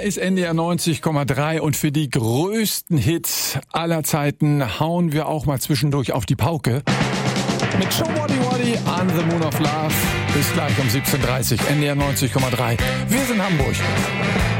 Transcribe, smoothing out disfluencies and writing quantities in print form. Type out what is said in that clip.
ist NDR 90,3 und für die größten Hits aller Zeiten hauen wir auch mal zwischendurch auf die Pauke. Mit Show Waddy Waddy on the Moon of Love. Bis gleich um 17:30 NDR 90,3. Wir sind Hamburg.